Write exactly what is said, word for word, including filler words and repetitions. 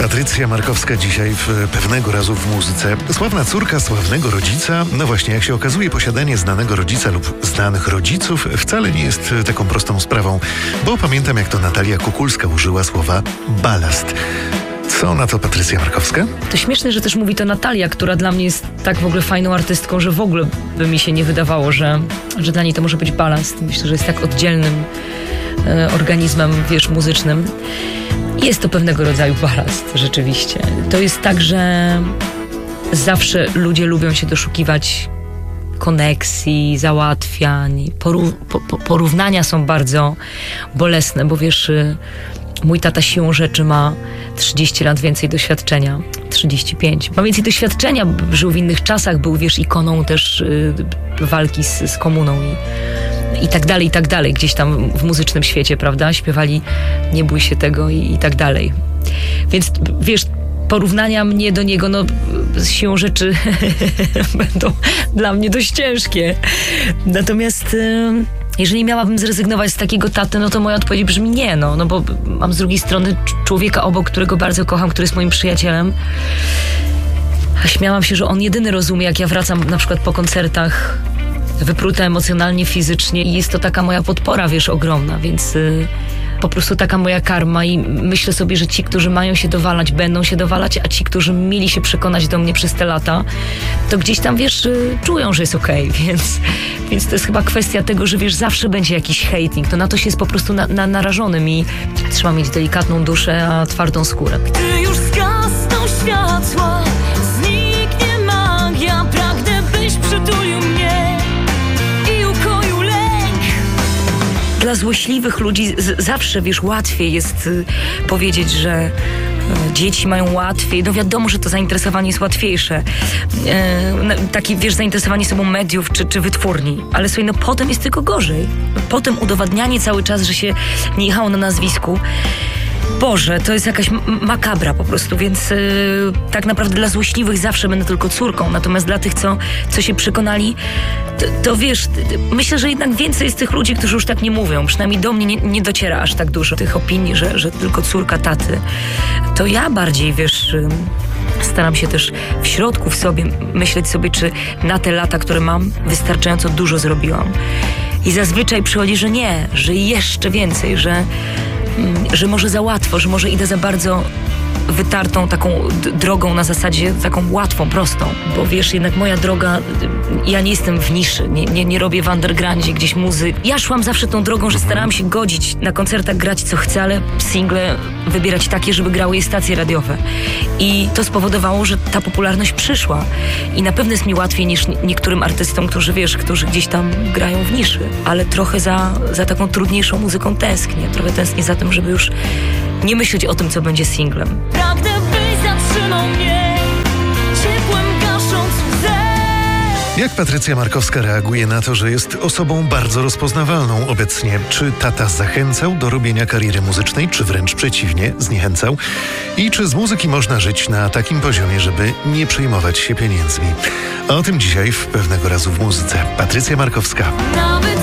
Patrycja Markowska dzisiaj w Pewnego razu w muzyce. Sławna córka sławnego rodzica. No właśnie, jak się okazuje, posiadanie znanego rodzica lub znanych rodziców wcale nie jest taką prostą sprawą, bo pamiętam, jak to Natalia Kukulska użyła słowa balast. Co na to Patrycja Markowska? To śmieszne, że też mówi to Natalia, która dla mnie jest tak w ogóle fajną artystką, że w ogóle by mi się nie wydawało, że, że dla niej to może być balast. Myślę, że jest tak oddzielnym e, organizmem, wiesz, muzycznym. Jest to pewnego rodzaju balast, rzeczywiście. To jest tak, że zawsze ludzie lubią się doszukiwać koneksji, załatwiań. Porów- po- po- porównania są bardzo bolesne, bo wiesz, mój tata siłą rzeczy ma trzydzieści lat więcej doświadczenia. trzydzieści pięć. Ma więcej doświadczenia, żył w innych czasach, był, wiesz, ikoną też y, walki z, z komuną i i tak dalej, i tak dalej. Gdzieś tam w muzycznym świecie, prawda? Śpiewali Nie bój się tego i, i tak dalej. Więc wiesz, porównania mnie do niego, no z siłą rzeczy będą dla mnie dość ciężkie. Natomiast y, jeżeli miałabym zrezygnować z takiego taty, no to moja odpowiedź brzmi nie, no, no bo mam z drugiej strony człowieka obok, którego bardzo kocham, który jest moim przyjacielem. A śmiałam się, że on jedyny rozumie, jak ja wracam na przykład po koncertach wypruta emocjonalnie, fizycznie i jest to taka moja podpora, wiesz, ogromna, więc y, po prostu taka moja karma i myślę sobie, że ci, którzy mają się dowalać, będą się dowalać, a ci, którzy mieli się przekonać do mnie przez te lata, to gdzieś tam, wiesz, y, czują, że jest okej, okay, więc, więc to jest chyba kwestia tego, że wiesz, zawsze będzie jakiś hating, to na to się jest po prostu na, na, narażonym i trzeba mieć delikatną duszę, a twardą skórę. Gdy już zgasną światła, zniknie magia, pragnę, byś przytulił mnie. Dla złośliwych ludzi z- zawsze, wiesz, łatwiej jest y, powiedzieć, że y, dzieci mają łatwiej. No wiadomo, że to zainteresowanie jest łatwiejsze. Y, takie, wiesz, zainteresowanie sobą mediów czy, czy wytwórni. Ale słuchaj, no potem jest tylko gorzej. Potem udowadnianie cały czas, że się nie jechało na nazwisku. Boże, to jest jakaś m- makabra po prostu, więc yy, tak naprawdę dla złośliwych zawsze będę tylko córką, natomiast dla tych, co, co się przekonali, to, to wiesz, t- t- myślę, że jednak więcej jest tych ludzi, którzy już tak nie mówią, przynajmniej do mnie nie, nie dociera aż tak dużo tych opinii, że, że tylko córka taty. To ja bardziej, wiesz, yy, staram się też w środku w sobie myśleć sobie, czy na te lata, które mam, wystarczająco dużo zrobiłam. I zazwyczaj przychodzi, że nie, że jeszcze więcej, że że może za łatwo, że może idę za bardzo wytartą taką d- drogą na zasadzie taką łatwą, prostą, bo wiesz, jednak moja droga, ja nie jestem w niszy, nie, nie, nie robię w undergroundzie gdzieś muzy. Ja szłam zawsze tą drogą, że starałam się godzić na koncertach, grać co chcę, ale single wybierać takie, żeby grały je stacje radiowe. I to spowodowało, że ta popularność przyszła. I na pewno jest mi łatwiej niż niektórym artystom, którzy, wiesz, którzy gdzieś tam grają w niszy, ale trochę za, za taką trudniejszą muzyką tęsknię. Trochę tęsknię za tym, żeby już nie myśleć o tym, co będzie singlem. Pragnę, byś zatrzymał mnie, ciepłem gasząc łzę. Jak Patrycja Markowska reaguje na to, że jest osobą bardzo rozpoznawalną obecnie? Czy tata zachęcał do robienia kariery muzycznej, czy wręcz przeciwnie, zniechęcał? I czy z muzyki można żyć na takim poziomie, żeby nie przejmować się pieniędzmi? O tym dzisiaj w Pewnego razu w muzyce. Patrycja Markowska. Nawet